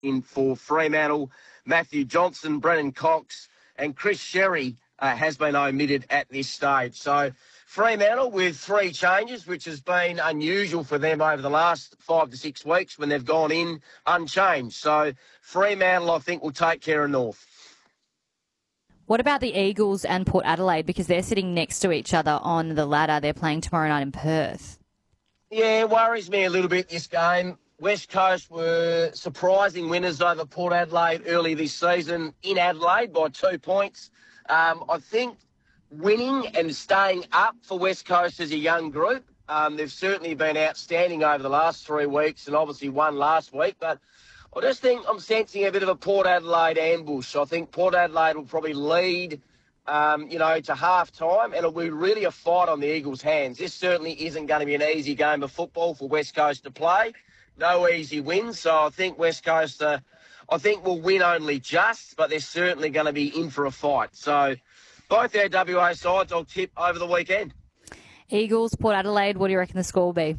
in for Fremantle. Matthew Johnson, Brennan Cox and Chris Sherry has been omitted at this stage. So Fremantle with 3 changes, which has been unusual for them over the last 5 to 6 weeks when they've gone in unchanged. So Fremantle, I think, will take care of North. What about the Eagles and Port Adelaide? Because they're sitting next to each other on the ladder. They're playing tomorrow night in Perth. Yeah, it worries me a little bit, this game. West Coast were surprising winners over Port Adelaide early this season in Adelaide by 2 points. I think winning and staying up for West Coast as a young group, they've certainly been outstanding over the last 3 weeks and obviously won last week. But I just think I'm sensing a bit of a Port Adelaide ambush. I think Port Adelaide will probably lead, to half-time, and it'll be really a fight on the Eagles' hands. This certainly isn't going to be an easy game of football for West Coast to play. No easy wins, so I think West Coast, will win only just, but they're certainly going to be in for a fight. So both our WA sides I'll tip over the weekend. Eagles, Port Adelaide, what do you reckon the score will be?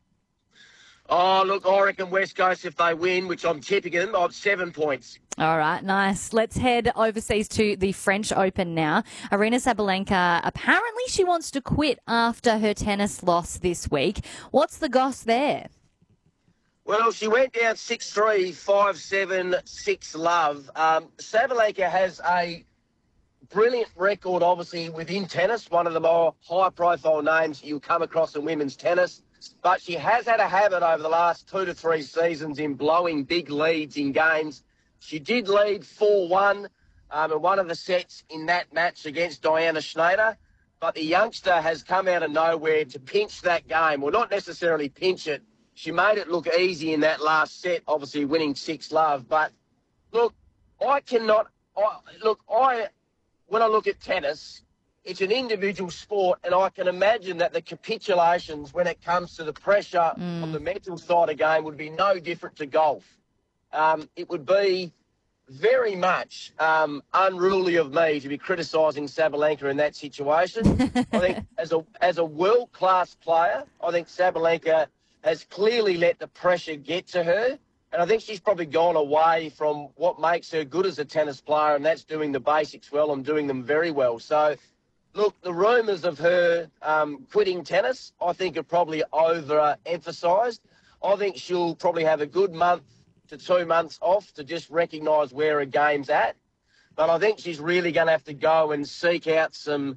Oh, look, I reckon West Coast, if they win, which I'm tipping them, I've 7 points. All right, nice. Let's head overseas to the French Open now. Aryna Sabalenka, apparently she wants to quit after her tennis loss this week. What's the goss there? Well, she went down 6-3, 5-7, 6-love. Sabalenka has a brilliant record, obviously, within tennis, one of the more high-profile names you'll come across in women's tennis. But she has had a habit over the last 2 to 3 seasons in blowing big leads in games. She did lead 4-1 in one of the sets in that match against Diana Schneider. But the youngster has come out of nowhere to pinch that game. Well, not necessarily pinch it. She made it look easy in that last set, obviously winning 6-love. But, look, when I look at tennis, it's an individual sport, and I can imagine that the capitulations when it comes to the pressure on the mental side of the game would be no different to golf. It would be very much unruly of me to be criticising Sabalenka in that situation. I think as a world-class player, I think Sabalenka has clearly let the pressure get to her, and I think she's probably gone away from what makes her good as a tennis player, and that's doing the basics well and doing them very well. So, look, the rumours of her quitting tennis, I think, are probably overemphasised. I think she'll probably have a good month to 2 months off to just recognise where her game's at. But I think she's really going to have to go and seek out some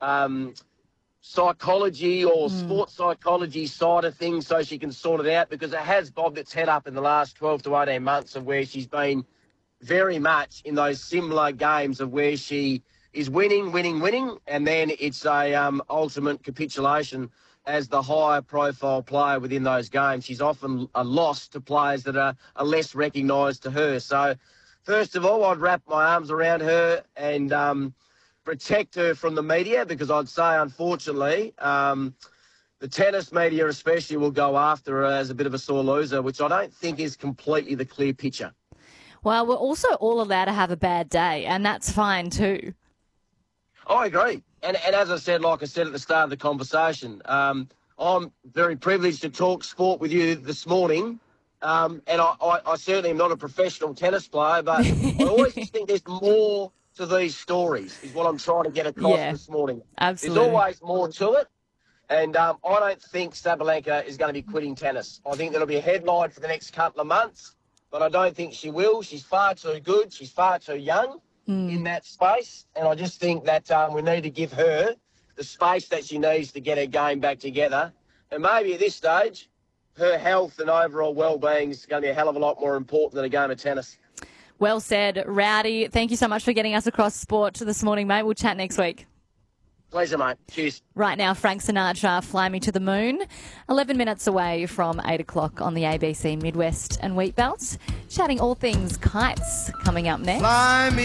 psychology or sports psychology side of things so she can sort it out, because it has bobbed its head up in the last 12 to 18 months of where she's been very much in those similar games of where she is winning, and then it's a ultimate capitulation as the higher profile player within those games. She's often a loss to players that are less recognised to her. So, first of all, I'd wrap my arms around her and protect her from the media, because I'd say, unfortunately, the tennis media especially will go after her as a bit of a sore loser, which I don't think is completely the clear picture. Well, we're also all allowed to have a bad day, and that's fine too. I agree. And as I said, like I said at the start of the conversation, I'm very privileged to talk sport with you this morning. And I certainly am not a professional tennis player, but I always just think there's more to these stories, is what I'm trying to get across this morning. Absolutely. There's always more to it. And I don't think Sabalenka is going to be quitting tennis. I think that'll be a headline for the next couple of months, but I don't think she will. She's far too good. She's far too young in that space. And I just think that we need to give her the space that she needs to get her game back together. And maybe at this stage, her health and overall well-being is going to be a hell of a lot more important than a game of tennis. Well said, Rowdy. Thank you so much for getting us across sport this morning, mate. We'll chat next week. Pleasure, mate. Cheers. Right now, Frank Sinatra, Fly Me to the Moon. 11 minutes away from 8 o'clock on the ABC Midwest and Wheat Belt. Chatting all things kites coming up next. Fly me